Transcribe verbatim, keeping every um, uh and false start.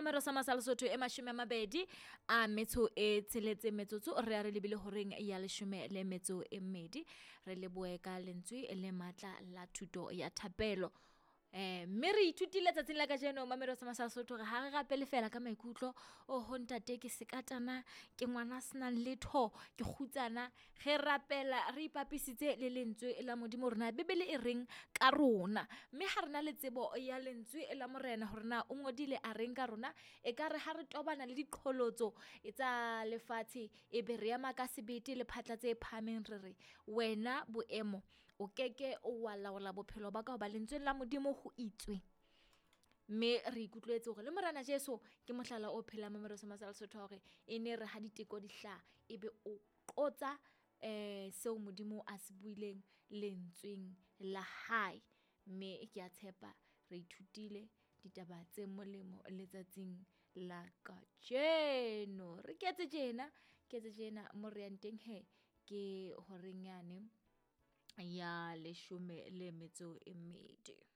mamero sa masala Lesotho e mashome a mabedi a metso e tsheletse metsotso re a re lebile horeng ya leshome le metso e mmedi re leboe ka lentswe le matla la thuto ya thapelo. Eh mme re ithutile tsatsing la kajeno mamero sa masala Lesotho re ha re rapele fela ka maikutlo o ho ntate ke sekatana ke ngwana sena letho ke kgutsana ge rapela re ipapisitse le lentswe la modimo rena bibele e reng ka rona mme ha rena le tsebo ya lentswe la morena horena o ngodile a reng ka rona e ka re ha re tobana le diqholotso etsa lefatshe e be re ya makasebete le phatlatse phameng re re wena boemo o keke o wa laola bophelo ba ka ba lentswe la modimo ho itswe me re ikutlwetse hore le morana Jesu ke mohlala o phela mamero sa masala Lesotho hore e ne re ha diteko dihla ebe o qotsa eh seo modimo a se buileng lentsweng la hae me ke a tshepa re ithutile ditaba tse molemo letsatsing la kajeno re ketse tjena ketse tjena mo re yang teng he ke horenyane ya leshome le metso e mmedi.